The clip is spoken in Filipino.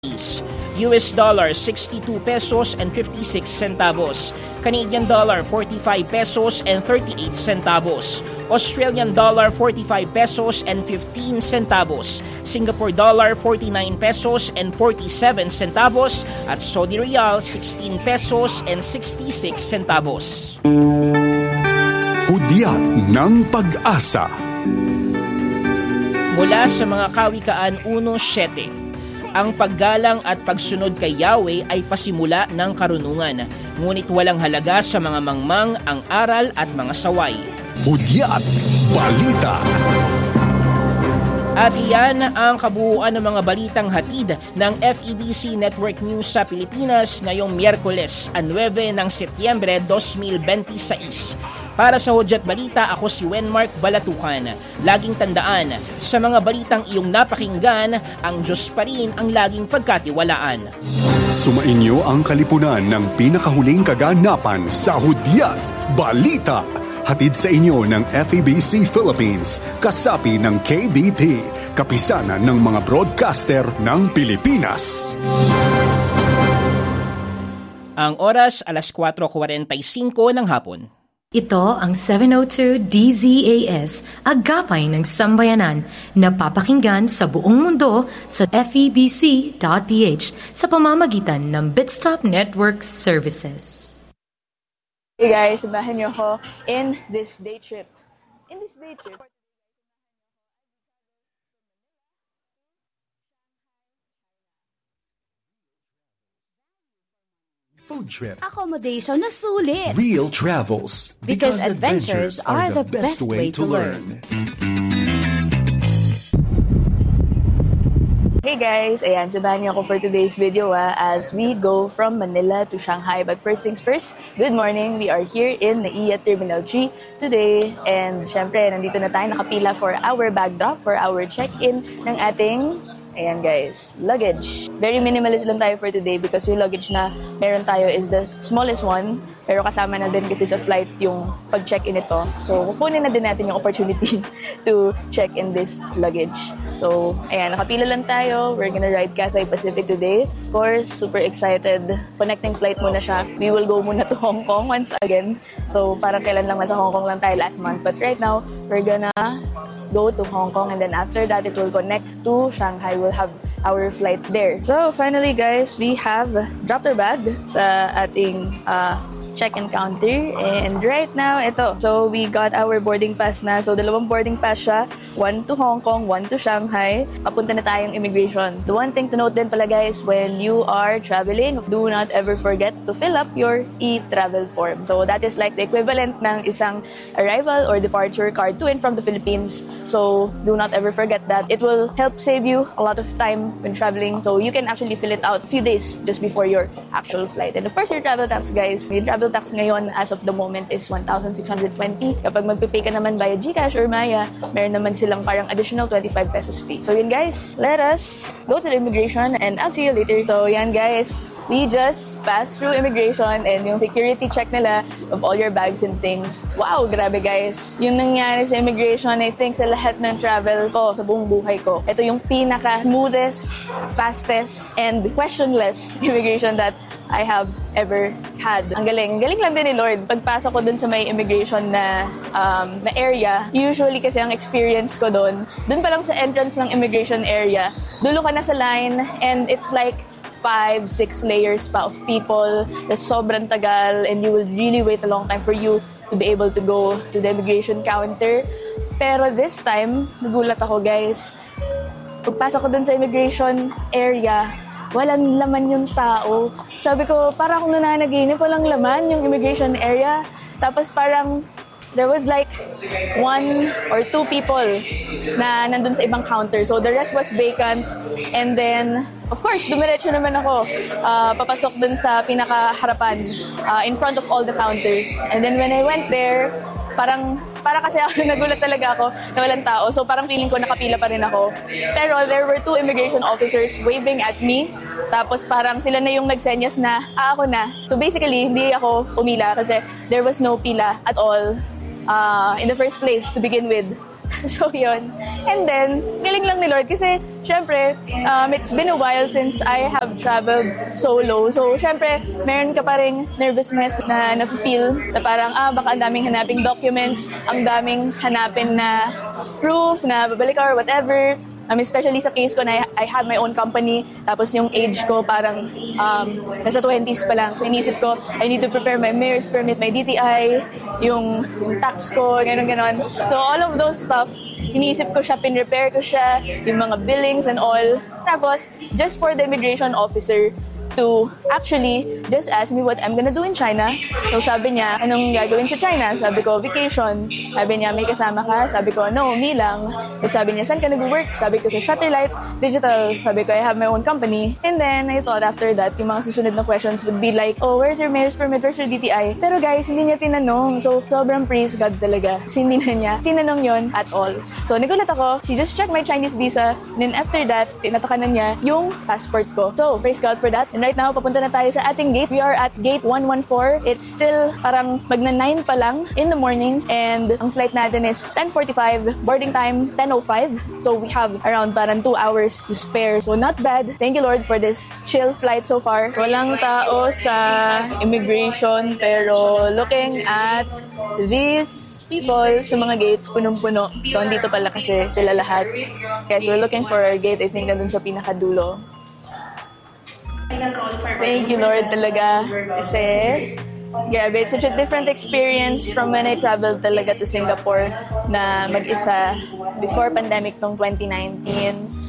US dollar 62 pesos and 56 centavos. Canadian dollar 45 pesos and 38 centavos. Australian dollar 45 pesos and 15 centavos. Singapore dollar 49 pesos and 47 centavos at Saudi Riyal 16 pesos and 66 centavos. Hudyat ng Pag-asa. Mula sa mga Kawikaan 1:7. Ang paggalang at pagsunod kay Yahweh ay pasimula ng karunungan, ngunit walang halaga sa mga mangmang ang aral at mga saway. Hudyat Balita. At iyan ang kabuuan ng mga balitang hatid ng FEBC Network News sa Pilipinas ngayong Miyerkules, 9 ng Setyembre 2026. Para sa Hudyat Balita, ako si Wenmark Balatukan. Laging tandaan, sa mga balitang iyong napakinggan, ang Diyos pa rin ang laging pagkatiwalaan. Sumainyo ang kalipunan ng pinakahuling kaganapan sa Hudyat Balita. Hatid sa inyo ng FEBC Philippines, kasapi ng KBP, kapisanan ng mga broadcaster ng Pilipinas. Ang oras, alas 4:45 ng hapon. Ito ang 702 DZAS, Agapay ng Sambayanan, napapakinggan sa buong mundo sa FEBC.ph sa pamamagitan ng Bitstop Network Services. Hey guys, samahan niyo ako in this day trip. Food trip. Accommodation na sulit. Real travels. Because adventures are the best way to learn. Hey guys, ayan, sabahan niyo ako for today's video as we go from Manila to Shanghai. But first things first, good morning. We are here in NAIA Terminal 3 today. And syempre, nandito na tayo nakapila for our bag drop, for our check-in ng ating ayan guys, luggage. Very minimalist lang tayo for today because yung luggage na meron tayo is the smallest one. Pero kasama na din kasi sa flight yung pag-check-in ito. So, kukunin na din natin yung opportunity to check in this luggage. So, ayan, nakapila lang tayo. We're gonna ride Cathay Pacific today. Of course, super excited. Connecting flight muna siya. We will go muna to Hong Kong once again. So, parang kailan lang nasa Hong Kong lang tayo last month. But right now, we're gonna go to Hong Kong and then after that it will connect to Shanghai. We'll have our flight there. So finally guys, we have dropped our bag sa ating check-in counter and right now ito. So we got our boarding pass na. So dalawang boarding pass siya, one to Hong Kong, one to Shanghai. Papunta na tayong immigration. The one thing to note din pala guys, when you are traveling, do not ever forget to fill up your e-travel form. So that is like the equivalent ng isang arrival or departure card to and from the Philippines. So do not ever forget that. It will help save you a lot of time when traveling. So you can actually fill it out a few days just before your actual flight. And of course your travel tax guys, your travel tax ngayon as of the moment is 1,620. Kapag magpipay ka naman via GCash or Maya, meron naman silang parang additional 25 pesos fee. So yun guys, let us go to the immigration and I'll see you later. So yan guys, we just passed through immigration and yung security check nila of all your bags and things. Wow, grabe guys. Yung nangyari sa immigration, I think sa lahat ng travel ko, sa buong buhay ko, ito yung pinaka-smoothest, fastest, and questionless immigration that I have ever had. Ang galing lang din ni Lord. Pagpasok ko dun sa may immigration na area, usually kasi ang experience ko dun pa lang sa entrance ng immigration area, dulo ka na sa line and it's like 5-6 layers pa of people na sobrang tagal and you will really wait a long time for you to be able to go to the immigration counter. Pero this time, nagulat ako guys. Pagpasok ko dun sa immigration area, walang laman yung tao. Sabi ko, parang akong nananaginip, walang laman yung immigration area. Tapos parang there was like 1 or 2 people na nandun sa ibang counter. So the rest was vacant. And then, of course, dumiretso naman ako. Papasok dun sa pinakaharapan in front of all the counters. And then when I went there, para kasi nagulat talaga ako na walang tao. So parang feeling ko nakapila pa rin ako. Pero there were 2 immigration officers waving at me. Tapos parang sila na yung nagsenyas na, ako na. So basically, hindi ako umila kasi there was no pila at all in the first place to begin with. So, yun. And then, galing lang ni Lord kasi, syempre, it's been a while since I have traveled solo. So, syempre, meron ka pa rin nervousness na na-feel na parang, baka ang daming hanaping documents, ang daming hanapin na proof na babalik ka or whatever. Especially sa case ko na I have my own company, tapos yung age ko parang nasa 20s pa lang. So inisip ko, I need to prepare my mayor's permit, my DTI, yung tax ko, gano'n. So all of those stuff, inisip ko siya, pinrepair ko siya, yung mga billings and all. Tapos, just for the immigration officer to actually just ask me what I'm gonna do in China. So sabi niya, anong gagawin sa China? Sabi ko, vacation. Sabi niya, may kasama ka? Sabi ko, no, me lang. So sabi niya, saan ka nag-work? Sabi ko, sa Shutterlight Digital. Sabi ko, I have my own company. And then, I thought after that, yung mga susunod na questions would be like, oh, where's your mayor's permit? Where's your DTI? Pero guys, hindi niya tinanong. So, sobrang praise God talaga. Kasi hindi na niya tinanong yon at all. So, nagulat ako. She just checked my Chinese visa. And then after that, tinatakan na niya yung passport ko. So, praise God for that. And right now, papunta na tayo sa ating gate. We are at gate 114. It's still parang magna-9 pa lang in the morning. And ang flight natin is 10:45. Boarding time, 10:05. So we have around parang 2 hours to spare. So not bad. Thank you, Lord, for this chill flight so far. Walang tao sa immigration. Pero looking at these people sa mga gates, punong-puno. So andito pala kasi sila lahat. Guys, we're looking for our gate. I think nandun sa pinakadulo. Thank you, Lord, talaga. Kasi, grabe, it's such a different experience from when I traveled talaga to Singapore na mag-isa before pandemic noong 2019.